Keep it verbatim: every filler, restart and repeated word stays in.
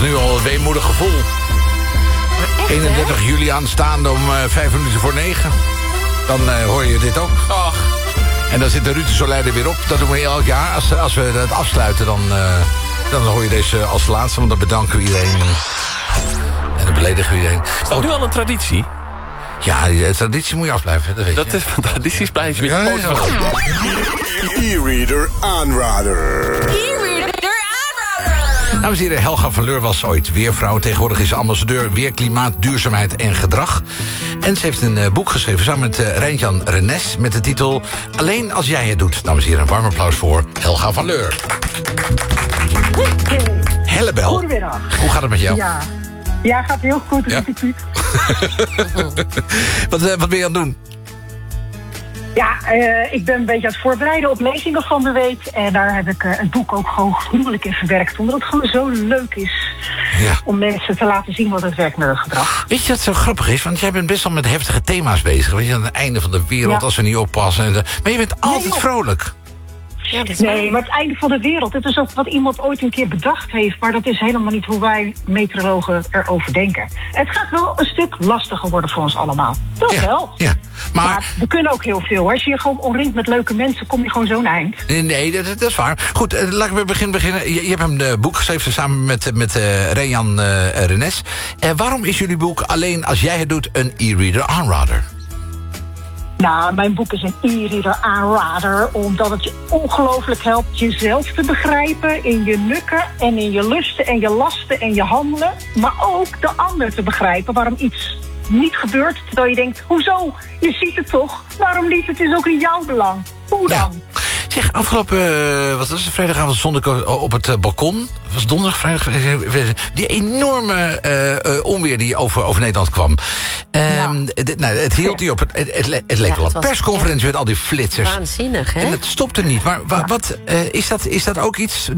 nu al een weemoedig gevoel. Echt, eenendertig hè? juli aanstaande om uh, vijf minuten voor negen. Dan uh, hoor je dit ook. Ach. En dan zit de Ruud de Soleil er weer op. Dat doen we elk jaar. Als, als we het afsluiten, dan, uh, dan hoor je deze als laatste. Want dan bedanken we iedereen. En dan beledigen we iedereen. Is dat nu al een traditie? Ja, de traditie moet je afblijven. Dat, weet Dat je. is van tradities blijf je. Ja, ja, ja. E-reader aanrader. Dames en heren, Helga van Leur was ooit weervrouw. Tegenwoordig is ze ambassadeur Weer, Klimaat, Duurzaamheid en Gedrag. En ze heeft een uh, boek geschreven samen met uh, Rijntjan Renes... met de titel Alleen als jij het doet. Dames en heren, een warm applaus voor Helga van Leur. Hellebel, Goedemiddag. hoe gaat het met jou? Ja, ja gaat heel goed. Ja. wat, uh, wat ben je aan het doen? Ja, uh, ik ben een beetje aan het voorbereiden op lezingen van de week. En daar heb ik uh, het boek ook gewoon gruwelijk in verwerkt. Omdat het gewoon zo leuk is Ja. om mensen te laten zien wat het werkt met het gedrag. Weet je wat zo grappig is? Want jij bent best wel met heftige thema's bezig. Weet je, aan het einde van de wereld, Ja. als we niet oppassen. En de... Maar je bent altijd joh. vrolijk. Ja, dat is Nee, maar het einde van de wereld, het is ook wat iemand ooit een keer bedacht heeft. Maar dat is helemaal niet hoe wij meteorologen erover denken. Het gaat wel een stuk lastiger worden voor ons allemaal. Dat Ja, wel. ja. Maar, Maar we kunnen ook heel veel. Als je je gewoon omringt met leuke mensen, kom je gewoon zo'n eind. nee, dat, dat is waar. Goed, uh, laten we beginnen. beginnen. Je, je hebt een uh, boek geschreven samen met, met uh, Rijntjan uh, Renes. Uh, waarom is jullie boek Alleen als jij het doet een e-reader aanrader? Nou, mijn boek is een e-reader aanrader, omdat het je ongelooflijk helpt jezelf te begrijpen in je nukken en in je lusten en je lasten en je handelen. Maar ook de ander te begrijpen waarom iets niet gebeurt, terwijl je denkt, hoezo? Je ziet het toch? Waarom niet? Het is ook in jouw belang. Hoe dan? Ja. Zeg, afgelopen, uh, wat was het, vrijdagavond stond ik op het uh, balkon. Het was donderdag, vrijdag. Die enorme uh, uh, onweer die over, over Nederland kwam. Um, Ja. d- nou, het hield niet op. Het, het, het, le- het leek Ja, wel het een was persconferentie met al die flitsers. waanzinnig, hè? En het stopte niet. Maar wa, wat, uh, is, dat, is dat ook iets